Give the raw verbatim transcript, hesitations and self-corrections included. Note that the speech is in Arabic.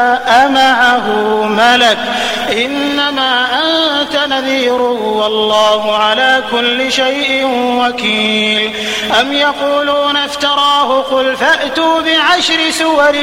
معه ملك إنما أنت نذير والله على كل شيء وكيل. أم يقولون افتراه قل فأتوا بعشر سور